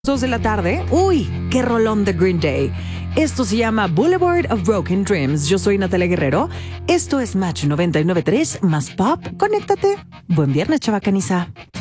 2 de la tarde. Uy, qué rolón de Green Day. Esto se llama Boulevard of Broken Dreams. Yo soy Natalia Guerrero. Esto es Match 99.3 más Pop. Conéctate. Buen viernes, chavacaniza.